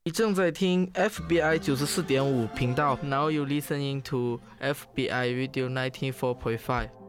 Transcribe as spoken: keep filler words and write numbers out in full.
你正在听 F B I 九十四点五频道。Now you listening to F B I Radio ninety four point five.